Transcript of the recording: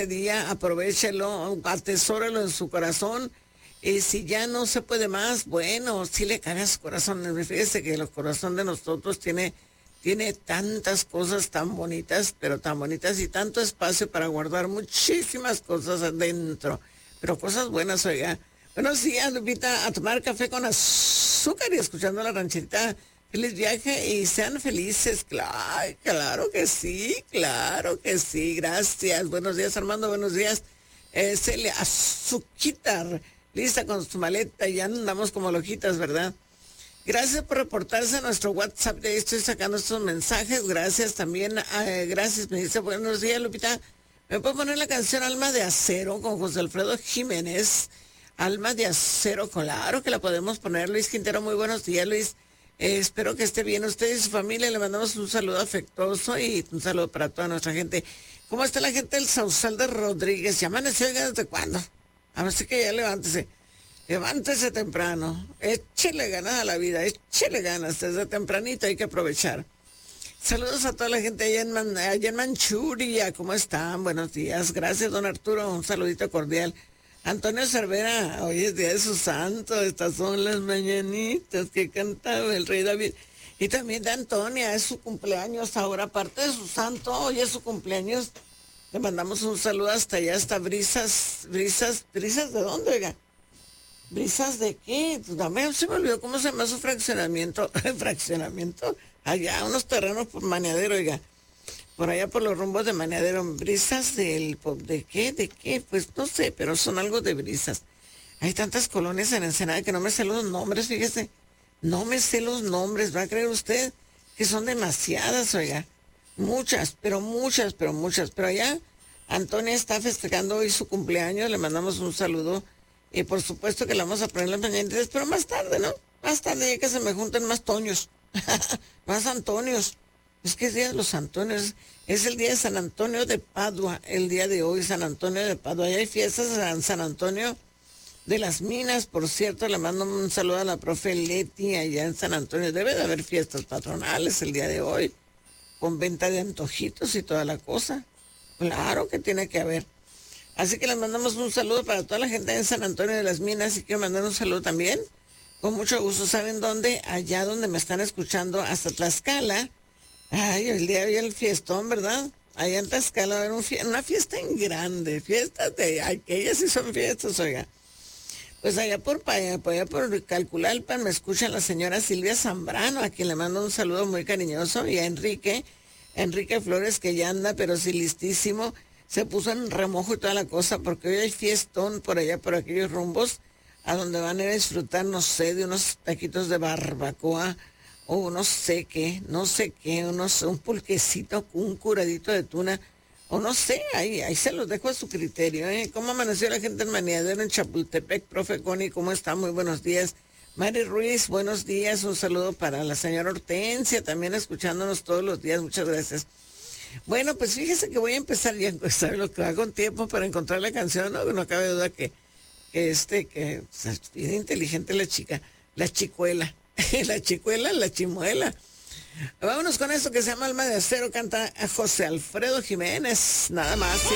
este día, aprovéchelo, atesórelo en su corazón. Si ya no se puede más, bueno, sí le cabe a su corazón. Fíjese que el corazón de nosotros tiene tantas cosas tan bonitas, pero tan bonitas y tanto espacio para guardar muchísimas cosas adentro. Pero cosas buenas, oiga. Buenos días, Lupita, a tomar café con azúcar y escuchando la rancherita. Feliz viaje y sean felices. Claro que sí, claro que sí. Gracias. Buenos días, Armando. Buenos días. Celia Azuquitar, lista con su maleta y ya andamos como lojitas, ¿verdad? Gracias por reportarse a nuestro WhatsApp. De ahí estoy sacando estos mensajes. Gracias también. Gracias, me dice, buenos días, Lupita. ¿Me puedo poner la canción Alma de Acero con José Alfredo Jiménez? Alma de Acero, claro que la podemos poner. Luis Quintero, muy buenos días, Luis. Espero que esté bien usted y su familia. Le mandamos un saludo afectuoso y un saludo para toda nuestra gente. ¿Cómo está la gente del Sausal de Rodríguez? ¿Ya amaneció? ¿Desde cuándo? A ver si que ya levántese. Levántese temprano. Échele ganas a la vida. Échele ganas. Desde tempranito hay que aprovechar. Saludos a toda la gente allá en Manchuria. ¿Cómo están? Buenos días. Gracias, don Arturo. Un saludito cordial. Antonio Cervera, hoy es día de su santo, estas son las mañanitas que cantaba el rey David. Y también de Antonia, es su cumpleaños ahora, aparte de su santo, hoy es su cumpleaños. Le mandamos un saludo hasta allá, hasta Brisas, ¿de dónde, oiga? ¿Brisas de qué? Pues también se me olvidó cómo se llama su fraccionamiento, allá, unos terrenos por Maneadero, oiga. Por allá por los rumbos de Maneadero, Brisas ¿de qué? Pues no sé, pero son algo de Brisas. Hay tantas colonias en Ensenada que no me sé los nombres, fíjese. No me sé los nombres, ¿va a creer usted? Que son demasiadas, oiga. Muchas. Pero allá Antonia está festejando hoy su cumpleaños, le mandamos un saludo. Y por supuesto que la vamos a poner las mañanitas, pero más tarde, ¿no? Más tarde, ya que se me junten más Toños. Más Antonios. Es que es día de los Antonios, es el día de San Antonio de Padua, el día de hoy, San Antonio de Padua. Allá hay fiestas en San Antonio de las Minas, por cierto, le mando un saludo a la profe Leti allá en San Antonio. Debe de haber fiestas patronales el día de hoy, con venta de antojitos y toda la cosa. Claro que tiene que haber. Así que les mandamos un saludo para toda la gente en San Antonio de las Minas y quiero mandar un saludo también, con mucho gusto. ¿Saben dónde? Allá donde me están escuchando, hasta Tlaxcala. Ay, el día de hoy el fiestón, ¿verdad? Allá en Tlaxcala va a haber una fiesta en grande, fiestas de, ay, que ellas sí son fiestas, oiga. Pues allá por Calculalpan me escucha la señora Silvia Zambrano, a quien le mando un saludo muy cariñoso, y a Enrique Flores, que ya anda, pero sí listísimo, se puso en remojo y toda la cosa, porque hoy hay fiestón por allá, por aquellos rumbos, a donde van a ir a disfrutar, no sé, de unos taquitos de barbacoa, o no sé qué, un pulquecito, un curadito de tuna, o no sé, ahí se los dejo a su criterio, ¿eh? ¿Cómo amaneció la gente en Maneadero, en Chapultepec, profe Connie? ¿Cómo está? Muy buenos días. Mari Ruiz, buenos días, un saludo para la señora Hortensia, también escuchándonos todos los días, muchas gracias. Bueno, pues fíjese que voy a empezar ya, ¿sabe lo que va con tiempo para encontrar la canción? No cabe duda que es bien inteligente la chica, la chicuela. La chicuela, la chimuela. Vámonos con esto que se llama Alma de Acero, canta a José Alfredo Jiménez, nada más.